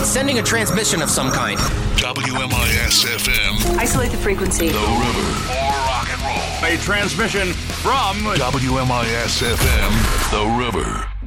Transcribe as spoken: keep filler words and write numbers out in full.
It's sending a transmission of some kind. W M I S F M. Isolate the frequency. The River. More rock and roll. A transmission from W M I S F M. The River.